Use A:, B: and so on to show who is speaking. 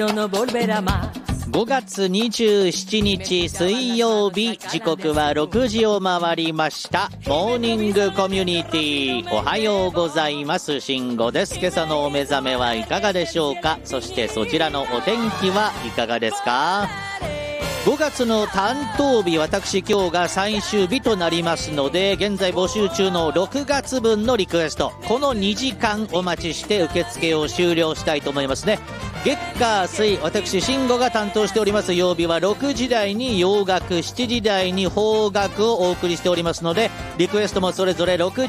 A: 5月27日水曜日、時刻は6時を回りました。モーニングコミュニティ、おはようございます。慎吾です。今朝のお目覚めはいかがでしょうか。そしてそちらのお天気はいかがですか。5月の担当日、私今日が最終日となりますので、現在募集中の6月分のリクエスト、この2時間お待ちして受付を終了したいと思いますね。月火水、私慎吾が担当しております曜日は6時台に洋楽、7時台に邦楽をお送りしておりますので、リクエストもそれぞれ6時